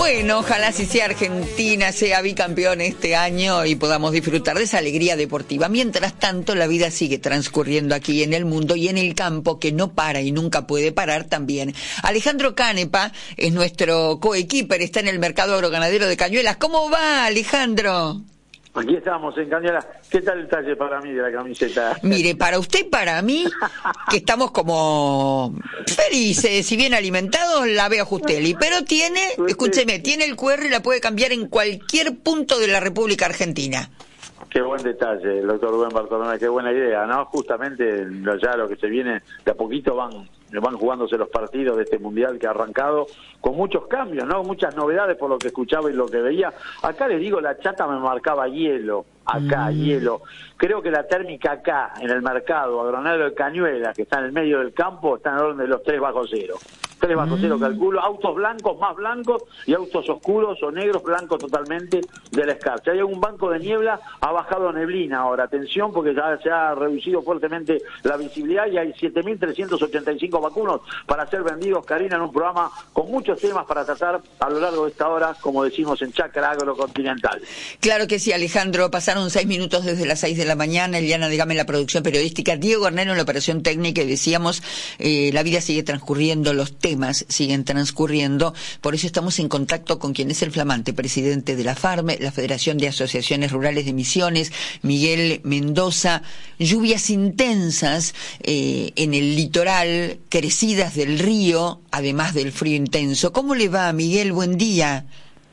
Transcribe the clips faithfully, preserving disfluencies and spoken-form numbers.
Bueno, ojalá si sea Argentina, sea bicampeón este año y podamos disfrutar de esa alegría deportiva. Mientras tanto, la vida sigue transcurriendo aquí en el mundo y en el campo, que no para y nunca puede parar también. Alejandro Canepa es nuestro coequiper, está en el mercado agroganadero de Cañuelas. ¿Cómo va, Alejandro? Aquí estamos en Cañuelas. ¿Qué tal el talle para mí de la camiseta? Mire, para usted y para mí, que estamos como felices y bien alimentados, la veo Justelli. Pero tiene, escúcheme, tiene el Q R y la puede cambiar en cualquier punto de la República Argentina. Qué buen detalle, el doctor Rubén Bartolomé, qué buena idea, ¿no? Justamente ya lo que se viene, de a poquito van van jugándose los partidos de este Mundial que ha arrancado con muchos cambios, ¿no? Muchas novedades por lo que escuchaba y lo que veía. Acá les digo, la chata me marcaba hielo, acá, mm. hielo. Creo que la térmica acá, en el mercado agroganadero de Cañuelas, que está en el medio del campo, está en el orden de los tres bajo cero. tres bajo cero, calculo, autos blancos, más blancos, y autos oscuros o negros, blancos totalmente de la escarcha. Hay un banco de niebla, ha bajado neblina ahora, atención, porque ya se ha reducido fuertemente la visibilidad y hay siete mil trescientos ochenta y cinco vacunos para ser vendidos, Karina, en un programa con muchos temas para tratar a lo largo de esta hora, como decimos en Chacra Agrocontinental. Claro que sí, Alejandro, pasaron seis minutos desde las seis de la mañana, Eliana Degame en la producción periodística, Diego Arnero en la operación técnica, y decíamos, eh, la vida sigue transcurriendo, los temas siguen transcurriendo, por eso estamos en contacto con quien es el flamante presidente de la FARME, la Federación de Asociaciones Rurales de Misiones, Miguel Mendoza. Lluvias intensas eh, en el litoral, crecidas del río, además del frío intenso. ¿Cómo le va, Miguel? Buen día.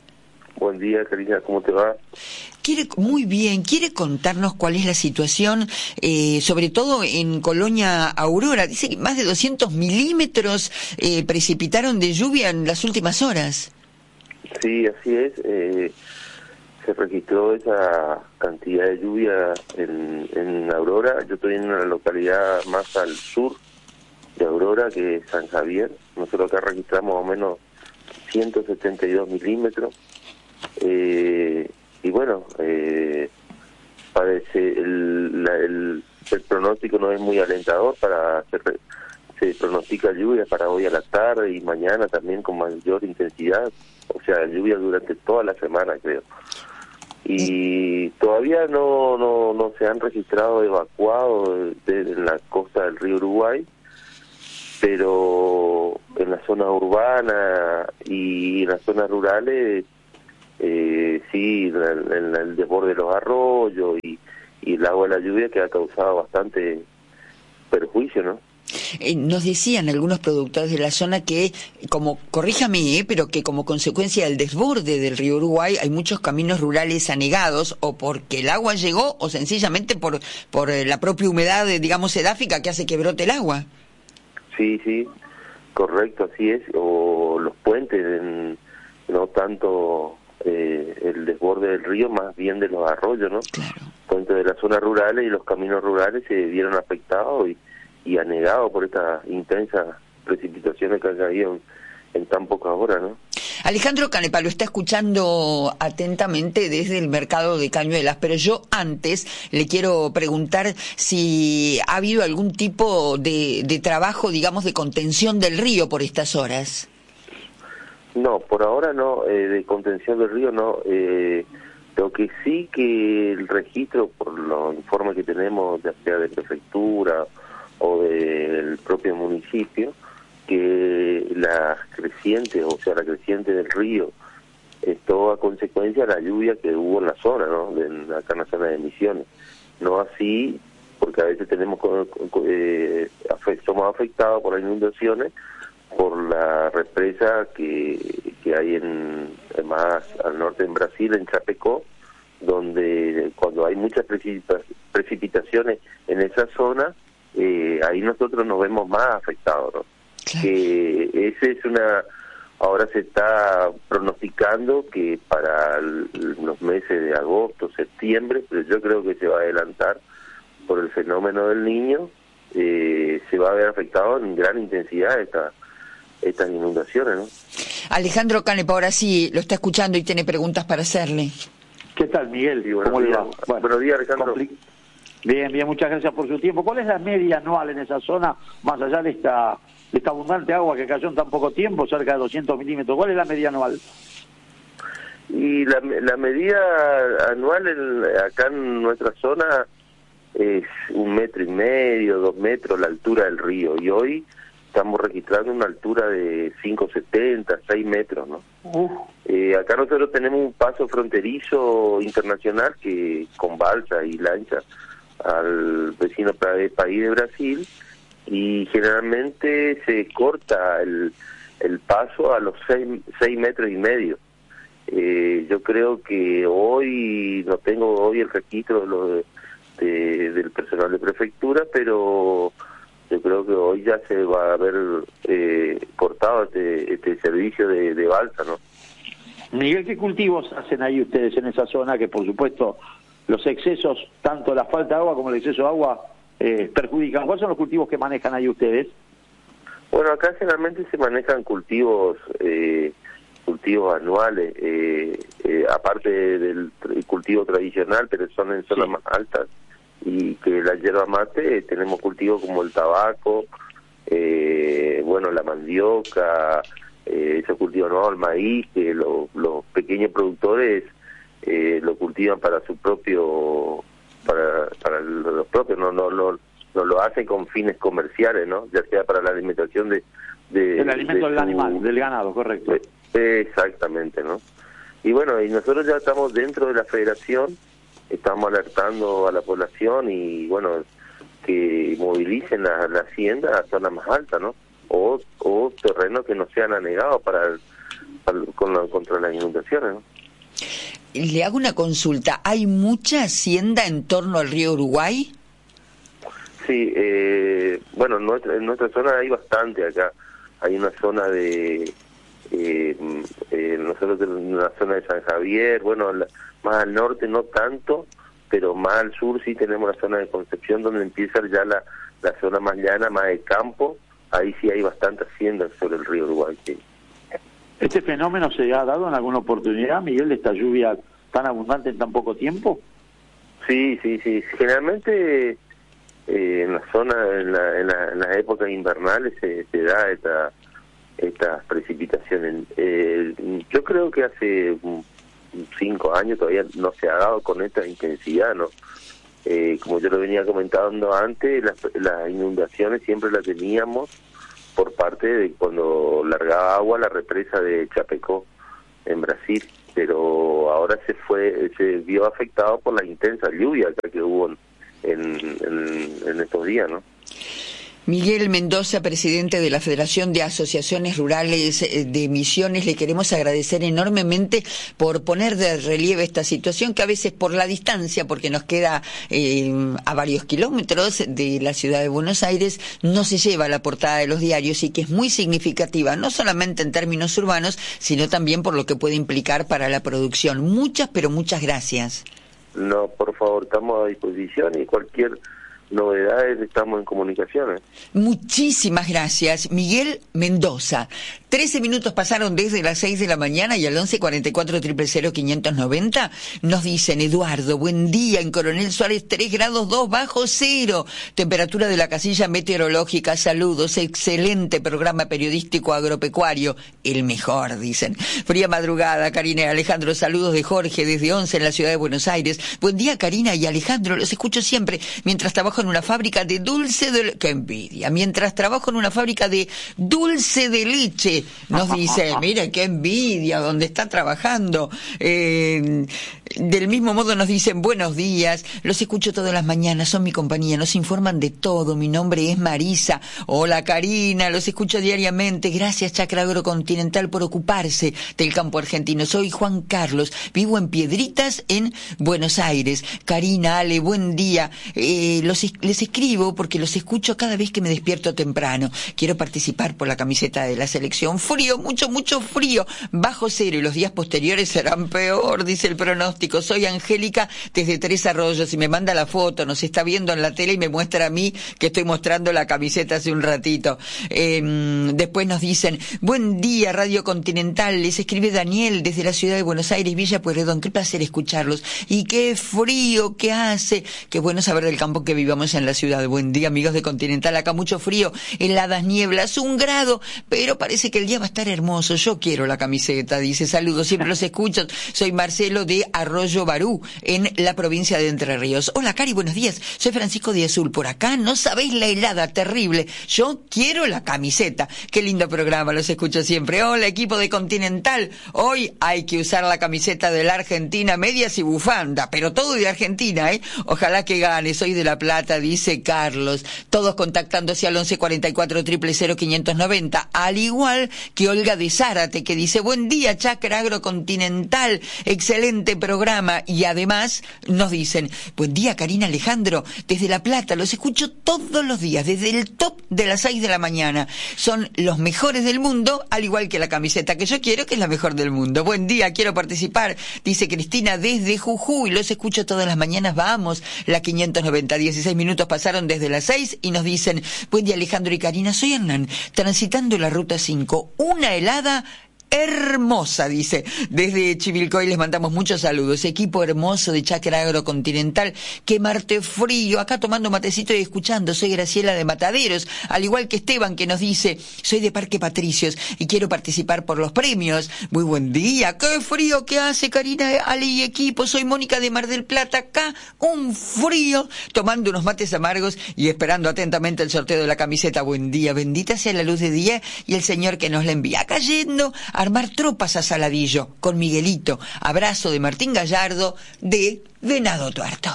Buen día, Karina, ¿cómo te va? Quiere, muy bien, ¿quiere contarnos cuál es la situación, eh, sobre todo en Colonia Aurora? Dice que más de doscientos milímetros eh, precipitaron de lluvia en las últimas horas. Sí, así es. Eh, se registró esa cantidad de lluvia en, en Aurora. Yo estoy en una localidad más al sur de Aurora, que es San Javier. Nosotros acá registramos más o menos ciento setenta y dos milímetros. Eh, y bueno, eh, parece el, la, el, el pronóstico no es muy alentador. Para hacer, se pronostica lluvia para hoy a la tarde y mañana también con mayor intensidad, o sea, lluvia durante toda la semana, creo. Y todavía no no no se han registrado evacuados de, de, en la costa del río Uruguay, pero en la zona urbana y en las zonas rurales Eh, sí, en, en el desborde de los arroyos y, y el agua de la lluvia, que ha causado bastante perjuicio, ¿no? Eh, nos decían algunos productores de la zona que, como, corríjame, eh, pero que como consecuencia del desborde del río Uruguay hay muchos caminos rurales anegados, o porque el agua llegó, o sencillamente por por la propia humedad, digamos, edáfica que hace que brote el agua. Sí, sí, correcto, así es, o los puentes, en, no tanto... Eh, el desborde del río, más bien de los arroyos, ¿no? Claro. Entonces, de las zonas rurales y los caminos rurales se vieron afectados y, y anegados por estas intensas precipitaciones que han caído en, en tan pocas horas, ¿no? Alejandro Canepa lo está escuchando atentamente desde el mercado de Cañuelas, pero yo antes le quiero preguntar si ha habido algún tipo de, de trabajo, digamos, de contención del río por estas horas. No, por ahora no, eh, de contención del río no. Eh, lo que sí que el registro, por los informes que tenemos, ya sea de prefectura o del propio municipio, que la creciente, o sea, la creciente del río, es todo a consecuencia de la lluvia que hubo en la zona, ¿no? De, acá en la zona de Misiones. No así, porque a veces tenemos eh, somos afectados por las inundaciones, por la represa que, que hay en, más al norte en Brasil, en Chapecó, donde cuando hay muchas precipita- precipitaciones en esa zona, eh, ahí nosotros nos vemos más afectados, ¿no? Claro. Que ese es una, ahora se está pronosticando que para el, los meses de agosto, septiembre, pero yo creo que se va a adelantar por el fenómeno del Niño, eh, se va a ver afectado en gran intensidad esta estas inundaciones, ¿no? Alejandro Canepa, ahora sí, lo está escuchando y tiene preguntas para hacerle. ¿Qué tal, Miguel? Sí, buenos ¿Cómo días. le va? Bueno, buenos días, Alejandro. Compli- bien, bien, muchas gracias por su tiempo. ¿Cuál es la media anual en esa zona, más allá de esta, de esta abundante agua que cayó en tan poco tiempo, cerca de doscientos milímetros? ¿Cuál es la media anual? Y la, la medida anual en, acá en nuestra zona es un metro y medio, dos metros la altura del río, y hoy estamos registrando una altura de cinco setenta, seis metros, ¿no? Uh. Eh, acá nosotros tenemos un paso fronterizo internacional que con balsa y lancha al vecino país de Brasil, y generalmente se corta el, el paso a los seis, seis metros y medio. Eh, yo creo que hoy, no tengo hoy el registro de lo de, de, del personal de prefectura, pero yo creo que hoy ya se va a haber eh, cortado este, este servicio de, de balsa, ¿no? Miguel, ¿qué cultivos hacen ahí ustedes en esa zona? Que por supuesto los excesos, tanto la falta de agua como el exceso de agua, eh, perjudican. ¿Cuáles son los cultivos que manejan ahí ustedes? Bueno, acá generalmente se manejan cultivos eh, cultivos anuales, eh, eh, aparte del cultivo tradicional, pero son en zonas sí. más altas. Y que la yerba mate, eh, tenemos cultivos como el tabaco, eh, bueno, la mandioca, eh, esos cultivos, ¿no? El maíz, que lo, los pequeños productores eh, lo cultivan para su propio, para para los propios, no no no, no lo hacen con fines comerciales, ¿no? Ya sea para la alimentación de... de el alimento de del su, animal, del ganado, correcto. Eh, exactamente, ¿no? Y bueno, y nosotros ya estamos dentro de la federación, estamos alertando a la población y bueno, que movilicen la, la hacienda a zonas más altas, ¿no? O, o terrenos que no sean anegados para, para con la, contra las inundaciones, ¿no? Le hago una consulta, ¿hay mucha hacienda en torno al río Uruguay? Sí, eh, bueno, en nuestra, en nuestra zona hay bastante acá, hay una zona de... Eh, eh, nosotros en la zona de San Javier, bueno, la, más al norte no tanto, pero más al sur sí tenemos la zona de Concepción, donde empieza ya la, la zona más llana, más de campo, ahí sí hay bastante haciendas sobre el río Uruguay. Sí. ¿Este fenómeno se ha dado en alguna oportunidad, Miguel, de esta lluvia tan abundante en tan poco tiempo? Sí, sí, sí, generalmente eh, en la zona, en la, en la, en las épocas invernales se, se da esta estas precipitaciones. Eh, yo creo que hace cinco años todavía no se ha dado con esta intensidad, ¿no? Eh, como yo lo venía comentando antes, las, las inundaciones siempre las teníamos por parte de cuando largaba agua la represa de Chapecó en Brasil, pero ahora se fue, se vio afectado por la intensa lluvia que hubo en, en, en estos días, ¿no? Miguel Mendoza, presidente de la Federación de Asociaciones Rurales de Misiones, le queremos agradecer enormemente por poner de relieve esta situación que a veces por la distancia, porque nos queda eh, a varios kilómetros de la ciudad de Buenos Aires, no se lleva a la portada de los diarios y que es muy significativa, no solamente en términos urbanos, sino también por lo que puede implicar para la producción. Muchas, pero muchas gracias. No, por favor, estamos a disposición y cualquier... novedades, estamos en comunicaciones. Muchísimas gracias, Miguel Mendoza. Trece minutos pasaron desde las seis de la mañana y al once cuarenta y cuatro, cero cero cero, quinientos noventa nos dicen: Eduardo, buen día, en Coronel Suárez tres grados dos bajo cero, temperatura de la casilla meteorológica, saludos, excelente programa periodístico agropecuario, el mejor, dicen. Fría madrugada, Karina y Alejandro, saludos de Jorge desde once en la ciudad de Buenos Aires. Buen día, Karina y Alejandro, los escucho siempre mientras trabajo en una fábrica de dulce de... ¡Qué envidia! Mientras trabajo en una fábrica de dulce de leche, nos dice, mire, qué envidia donde está trabajando. Eh, del mismo modo nos dicen, buenos días, los escucho todas las mañanas, son mi compañía, nos informan de todo, mi nombre es Marisa. Hola, Karina, los escucho diariamente, gracias Chacra Agrocontinental por ocuparse del campo argentino. Soy Juan Carlos, vivo en Piedritas, en Buenos Aires. Karina, Ale, buen día. Eh, los, les escribo porque los escucho cada vez que me despierto temprano. Quiero participar por la camiseta de la selección. Frío, mucho, mucho frío. Bajo cero y los días posteriores serán peor, dice el pronóstico. pronóstico. Soy Angélica desde Tres Arroyos y me manda la foto, nos está viendo en la tele y me muestra a mí que estoy mostrando la camiseta hace un ratito. Eh, después nos dicen, buen día Radio Continental, les escribe Daniel desde la ciudad de Buenos Aires, Villa Pueyrredón, qué placer escucharlos. Y qué frío que hace, qué bueno saber del campo que vivamos en la ciudad. Buen día amigos de Continental, acá mucho frío, heladas, nieblas, un grado, pero parece que el día va a estar hermoso. Yo quiero la camiseta, dice, saludos, siempre los escucho. Soy Marcelo de Arroyo Barú, en la provincia de Entre Ríos. Hola Cari, buenos días, soy Francisco de Azul, por acá no sabéis la helada terrible, yo quiero la camiseta. Qué lindo programa, los escucho siempre. Hola equipo de Continental, hoy hay que usar la camiseta de la Argentina, medias y bufanda, pero todo de Argentina, ¿eh? Ojalá que gane, soy de La Plata, dice Carlos. Todos contactándose al once cuarenta y cuatro, cero cero cero, quinientos noventa, al igual que Olga de Zárate, que dice, buen día Chacra Agrocontinental, excelente programa, y además nos dicen, buen día Karina Alejandro, desde La Plata, los escucho todos los días, desde el top de las seis de la mañana, son los mejores del mundo, al igual que la camiseta que yo quiero, que es la mejor del mundo. Buen día, quiero participar, dice Cristina desde Jujuy, los escucho todas las mañanas, vamos, la quinientos noventa, dieciséis minutos pasaron desde las seis y nos dicen, buen día Alejandro y Karina, soy Hernán, transitando la ruta cinco, una helada hermosa, dice, desde Chivilcoy les mandamos muchos saludos, equipo hermoso de Chacra Agrocontinental, que Marte frío, acá tomando matecito y escuchando, soy Graciela de Mataderos, al igual que Esteban que nos dice, soy de Parque Patricios y quiero participar por los premios, muy buen día, qué frío que hace Karina, Ale y equipo, soy Mónica de Mar del Plata, acá un frío, tomando unos mates amargos y esperando atentamente el sorteo de la camiseta, buen día, bendita sea la luz de día y el Señor que nos la envía, cayendo armar tropas a Saladillo, con Miguelito. Abrazo de Martín Gallardo, de Venado Tuerto.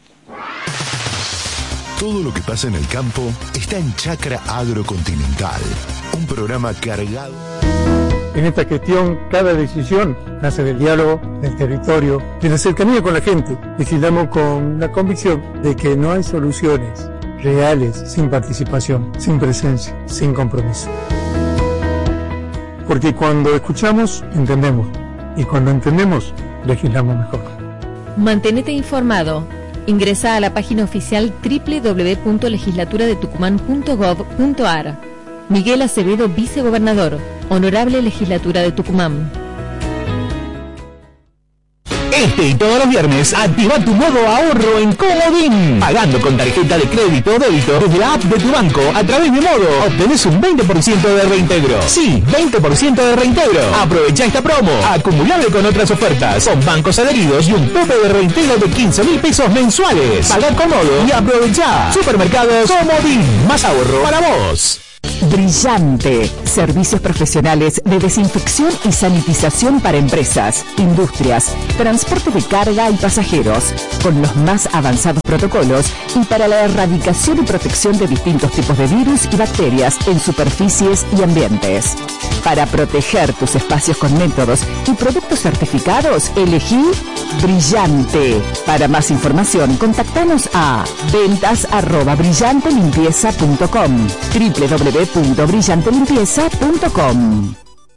Todo lo que pasa en el campo está en Chacra Agrocontinental, un programa cargado. En esta gestión, cada decisión nace del diálogo, del territorio, de la cercanía con la gente. Vigilamos con la convicción de que no hay soluciones reales sin participación, sin presencia, sin compromiso. Porque cuando escuchamos, entendemos. Y cuando entendemos, legislamos mejor. Mantenete informado. Ingresa a la página oficial doble u doble u doble u punto legislatura de tucumán punto gov punto ar. Miguel Acevedo, vicegobernador. Honorable Legislatura de Tucumán. Este y todos los viernes, activa tu modo ahorro en Comodín. Pagando con tarjeta de crédito o débito desde la app de tu banco a través de Modo, obtenés un veinte por ciento de reintegro. Sí, veinte por ciento de reintegro. Aprovecha esta promo, acumulable con otras ofertas, con bancos adheridos y un tope de reintegro de quince mil pesos mensuales. Pagá con Modo y aprovecha. Supermercados Comodín, más ahorro para vos. Brillante. Servicios profesionales de desinfección y sanitización para empresas, industrias, transporte de carga y pasajeros, con los más avanzados protocolos y para la erradicación y protección de distintos tipos de virus y bacterias en superficies y ambientes. Para proteger tus espacios con métodos y productos certificados, elegí Brillante. Para más información, contactanos a ventas arroba brillante limpieza punto com, doble u doble u doble u punto brillante limpieza punto com.